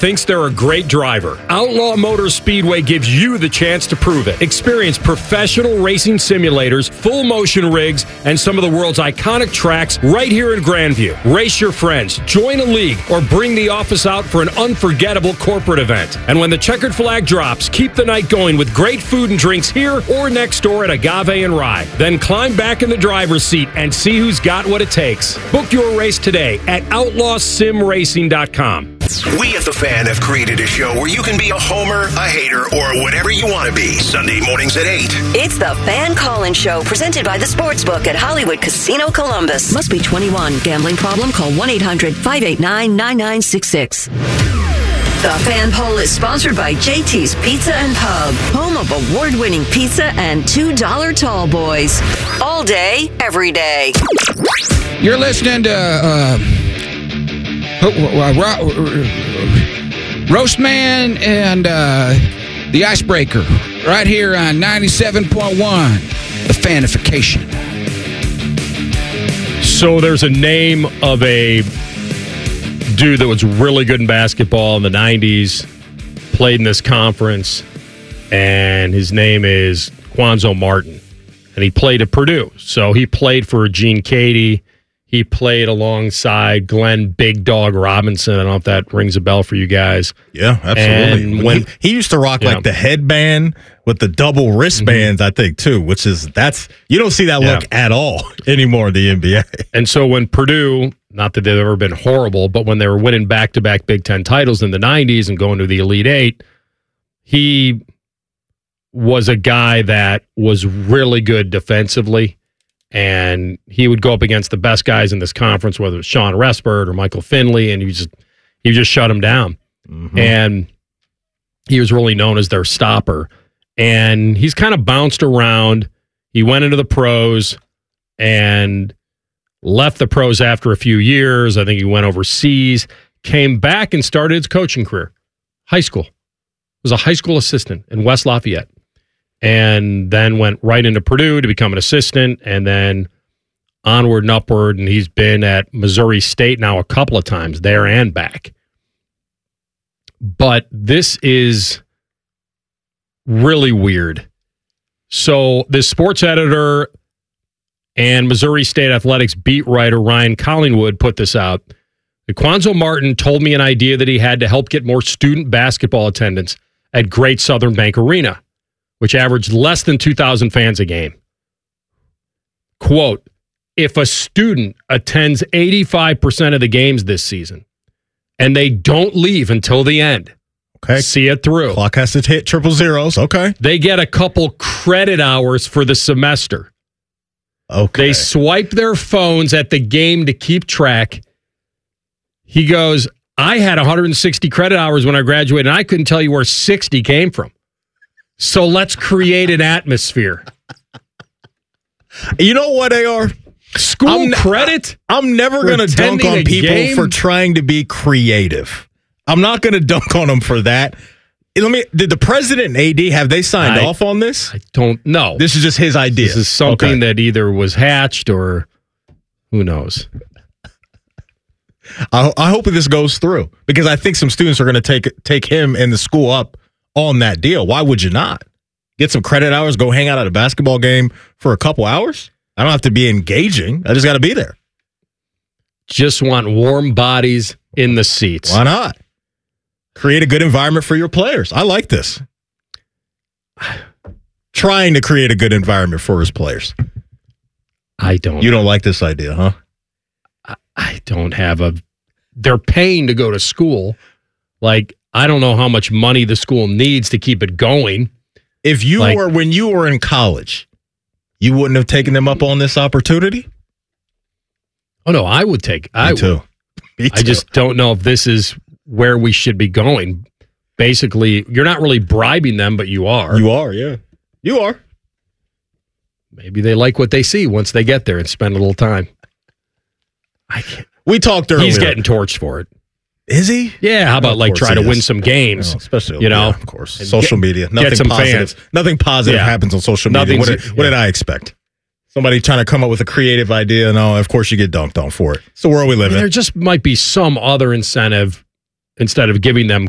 thinks they're a great driver. Outlaw Motor Speedway gives you the chance to prove it. Experience professional racing simulators, full motion rigs, and some of the world's iconic tracks right here in Grandview. Race your friends, join a league, or bring the office out for an unforgettable corporate event. And when the checkered flag drops, keep the night going with great food and drinks here or next door at Agave and Rye. Then climb back in the driver's seat and see who's got what it takes. Book your race today at outlawsimracing.com. We at The Fan have created a show where you can be a homer, a hater, or whatever you want to be. Sunday mornings at 8. It's The Fan Call-In Show, presented by the Sportsbook at Hollywood Casino Columbus. Must be 21. Gambling problem? Call 1-800-589-9966. The Fan Poll is sponsored by JT's Pizza and Pub, home of award-winning pizza and $2 tall boys. All day, every day. You're listening to Roast Man and the Icebreaker right here on 97.1, The Fanification. So there's a name of a dude that was really good in basketball in the 90s, played in this conference, and his name is Cuonzo Martin. And he played at Purdue. So he played for Gene Cady. He played alongside Glenn Big Dog Robinson. I don't know if that rings a bell for you guys. Yeah, absolutely. And when he used to rock like the headband with the double wristbands, I think, too, which is you don't see that look at all anymore in the NBA. And so when Purdue, not that they've ever been horrible, but when they were winning back-to-back Big Ten titles in the 90s and going to the Elite Eight, he was a guy that was really good defensively. And he would go up against the best guys in this conference, whether it was Sean Respert or Michael Finley, and he just shut him down. Mm-hmm. And he was really known as their stopper. And he's kind of bounced around. He went into the pros and left the pros after a few years. I think he went overseas, came back and started his coaching career. High school. Was a high school assistant in West Lafayette. And then went right into Purdue to become an assistant, and then onward and upward. And he's been at Missouri State now a couple of times, there and back. But this is really weird. So this sports editor and Missouri State Athletics beat writer Ryan Collingwood put this out. Cuonzo Martin told me an idea that he had to help get more student basketball attendance at Great Southern Bank Arena, which averaged less than 2,000 fans a game. Quote, if a student attends 85% of the games this season and they don't leave until the end, see it through. Clock has to hit triple zeros. Okay. They get a couple credit hours for the semester. Okay. They swipe their phones at the game to keep track. He goes, I had 160 credit hours when I graduated, and I couldn't tell you where 60 came from. So let's create an atmosphere. You know what, AR? School credit? I'm never going to dunk on people for trying to be creative. I'm not going to dunk on them for that. Did the president and AD, have they signed off on this? I don't know. This is just his idea. This is something that either was hatched or who knows. I hope this goes through, because I think some students are going to take him and the school up on that deal. Why would you not? Get some credit hours, go hang out at a basketball game for a couple hours? I don't have to be engaging. I just got to be there. Just want warm bodies in the seats. Why not? Create a good environment for your players. I like this. Trying to create a good environment for his players. I don't. You don't like this idea, huh? I don't have they're paying to go to school. Like, I don't know how much money the school needs to keep it going. If you were, when you were in college, you wouldn't have taken them up on this opportunity? Oh, no, I would take. Me too. I just don't know if this is where we should be going. Basically, you're not really bribing them, but you are. You are, yeah. You are. Maybe they like what they see once they get there and spend a little time. I can't. We talked earlier. He's getting torched for it. Is he? Yeah. How about try to win some games? Especially, of course. Social media. Get some fans. Nothing positive happens on social media. What did I expect? Somebody trying to come up with a creative idea, and of course you get dunked on for it. It's the world we live in. There just might be some other incentive instead of giving them